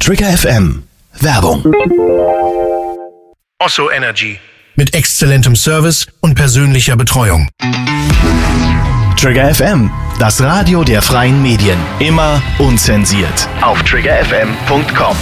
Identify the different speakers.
Speaker 1: Trigger FM. Werbung.
Speaker 2: Osso Energy. Mit exzellentem Service und persönlicher Betreuung.
Speaker 1: Trigger FM, das Radio der freien Medien. Immer unzensiert. Auf triggerfm.com.